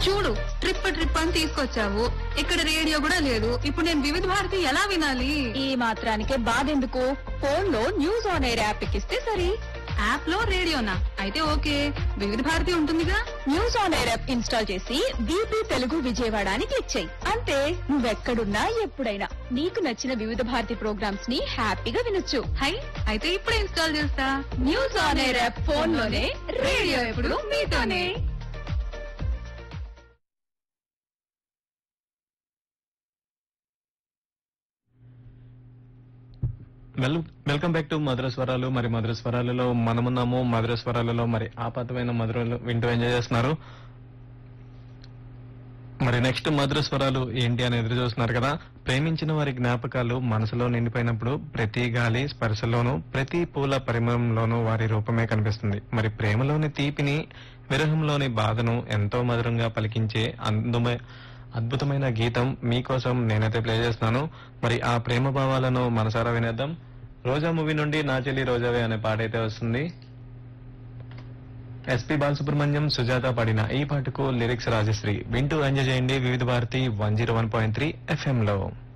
చూడు trip trip అని తీసుకొచ్చావు, ఇక్కడ రేడియో కూడా లేదు. ఇప్పుడు నేను వివిధ భారతి ఎలా వినాలి? ఈ మాత్రానికే బాధెందుకు? ఫోన్ లో న్యూస్ ఆన్ ఎయిర్ యాప్ ఎక్కిస్తే సరి. యాప్ లో రేడియోనా? అయితే ఓకే, వివిధ భారతి ఉంటుందిగా. News on air app install చేసి బీపీ తెలుగు విజయవాడ అని క్లిక్ చేయి. అంతే, నువ్వెక్కడున్నా ఎప్పుడైనా నీకు నచ్చిన వివిధ భారతి ప్రోగ్రామ్స్ ని హ్యాపీగా వినొచ్చు. హై, అయితే ఇప్పుడే ఇన్స్టాల్ చేస్తా. News on air app phone లోనే, రేడియో ఎప్పుడు మీతోనే. వెల్కమ్ బ్యాక్ టు మధుర స్వరాలు. మరి మధుర స్వరాలలో మనమున్నాము. మధుర స్వరాలలో మరి ఆపాతమైన మధురలు వింటూ ఎంజాయ్ చేస్తున్నారు. మరి నెక్స్ట్ మధుర స్వరాలు ఏంటి అని ఎదురు చూస్తున్నారు కదా. ప్రేమించిన వారి జ్ఞాపకాలు మనసులో నిండిపోయినప్పుడు ప్రతి గాలి స్పర్శలోనూ ప్రతి పూల పరిమళంలోనూ వారి రూపమే కనిపిస్తుంది. మరి ప్రేమలోని తీపిని, విరహంలోని బాధను ఎంతో మధురంగా పలికించే అద్భుతమైన గీతం మీకోసం నేనైతే ప్లే చేస్తున్నాను. మరి ఆ ప్రేమ భావాలను మనసారా వినేద్దాం. రోజా మూవీ నుండి నా చెల్లి రోజావే అనే పాట అయితే వస్తుంది. ఎస్పీ బాలసుబ్రహ్మణ్యం, సుజాత పాడిన ఈ పాటకు లిరిక్స్ రాజశ్రీ. వింటూ ఎంజాయ్ చేయండి వివిధ భారతి 101.3 FM లో.